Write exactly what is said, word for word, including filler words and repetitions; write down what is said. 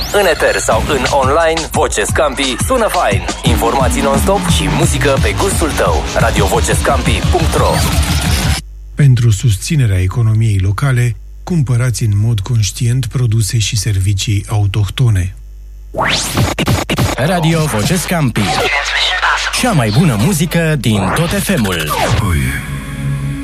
În eter sau în online, Voce Scampi sună fain. Informații non-stop și muzică pe gustul tău. radio voce scampi punct ro. Pentru susținerea economiei locale, cumpărați în mod conștient produse și servicii autohtone. Radio Voce Scampi. Cea mai bună muzică din tot F M-ul. Oh, yeah.